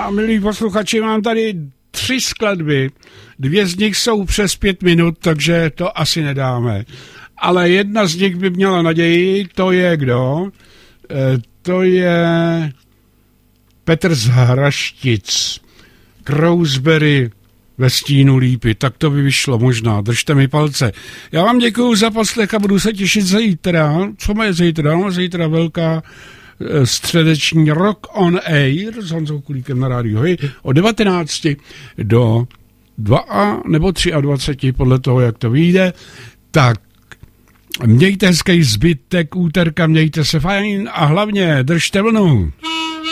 A milí posluchači, mám tady 3 skladby. 2 z nich jsou přes 5 minut, takže to asi nedáme. Ale jedna z nich by měla naději, to je kdo? To je Petr z Hraštic. Crousberry ve stínu lípy, tak to by vyšlo možná, držte mi palce. Já vám děkuju za poslech a budu se těšit zítra. Co má zítra? Zítra velká středeční Rock on Air s Honzou Kulíkem na rádiu od 19 do 2 nebo 23, podle toho, jak to vyjde. Tak mějte hezký zbytek úterka, mějte se fajn a hlavně držte vlnu.